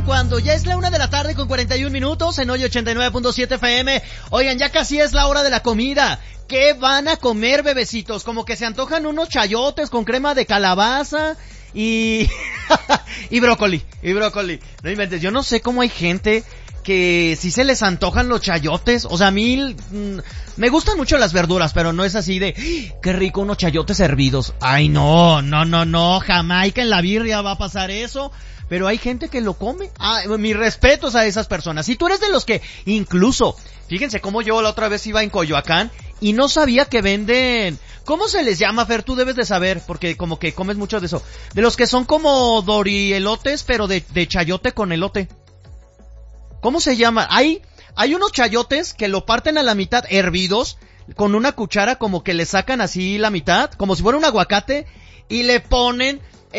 cuando ya es la 1:41 p.m. en Hoy 89.7 FM. Oigan, ya casi es la hora de la comida. ¿Qué van a comer, bebecitos? Como que se antojan unos chayotes con crema de calabaza y brócoli. No inventes, yo no sé cómo hay gente que si se les antojan los chayotes. O sea, a mí me gustan mucho las verduras, pero no es así de qué rico unos chayotes hervidos. Ay, no, Jamaica en la birria va a pasar eso. Pero hay gente que lo come. Mis respetos a esas personas. Si tú eres de los que incluso, fíjense cómo yo la otra vez iba en Coyoacán y no sabía que venden, ¿cómo se les llama, Fer? Tú debes de saber, porque como que comes mucho de eso. De los que son como dorielotes, pero de chayote con elote. ¿Cómo se llama? Hay unos chayotes que lo parten a la mitad hervidos, con una cuchara como que le sacan así la mitad, como si fuera un aguacate, y le ponen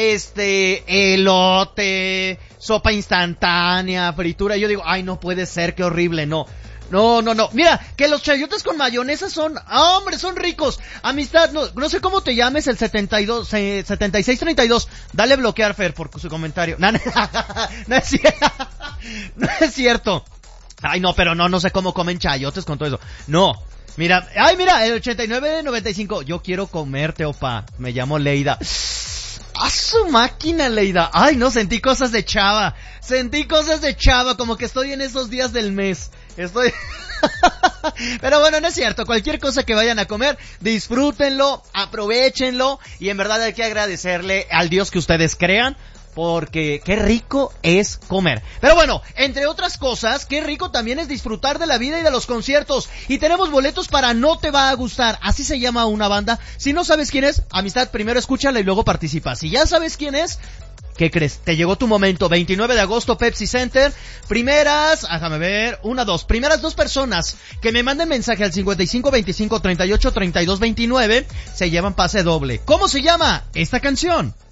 elote, sopa instantánea, fritura. Yo digo, ay, no puede ser, qué horrible, no. Mira, que los chayotes con mayonesa son, hombre, son ricos. Amistad, no sé cómo te llames, el 7632. Dale bloquear, Fer, por su comentario. No es cierto. No es cierto. Ay, no, pero no sé cómo comen chayotes con todo eso. No. Mira, el 8995. Yo quiero comerte, opa. Me llamo Leida. ¡A su máquina, Leida! Ay, no, sentí cosas de chava, como que estoy en esos días del mes. Pero bueno, no es cierto, cualquier cosa que vayan a comer, disfrútenlo, aprovechenlo, y en verdad hay que agradecerle al Dios que ustedes crean, porque qué rico es comer. Pero bueno, entre otras cosas, qué rico también es disfrutar de la vida y de los conciertos. Y tenemos boletos para No Te Va a Gustar, así se llama una banda. Si no sabes quién es, amistad, primero escúchala y luego participa. Si ya sabes quién es, ¿qué crees? Te llegó tu momento. 29 de agosto, Pepsi Center. Primeras dos personas que me manden mensaje al 5525383229 se llevan pase doble. ¿Cómo se llama esta canción?